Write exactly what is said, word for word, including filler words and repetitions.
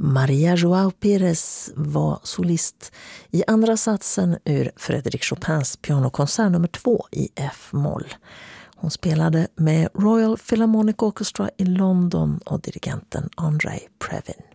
Maria Joao Pérez var solist i andra satsen ur Frédéric Chopins pianokonsert nummer två i F-moll. Hon spelade med Royal Philharmonic Orchestra i London och dirigenten Andrei Previn.